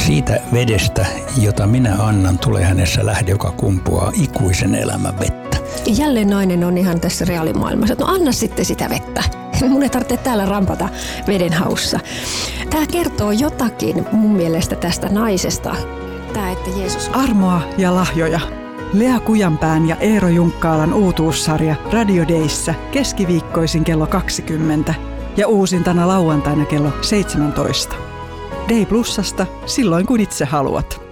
Siitä vedestä, jota minä annan, tulee hänessä lähde, joka kumpuaa ikuisen elämän vettä. Jälleen nainen on ihan tässä reaalimaailmassa, että no anna sitten sitä vettä. Mun ei tarvitse täällä rampata veden haussa. Tämä kertoo jotakin mun mielestä tästä naisesta. Tämä, että Jeesus... Armoa ja lahjoja. Lea Kujanpään ja Eero Junkkaalan uutuussarja Radio Dayssä keskiviikkoisin kello 20 ja uusintana lauantaina kello 17. Day Plusasta silloin kun itse haluat.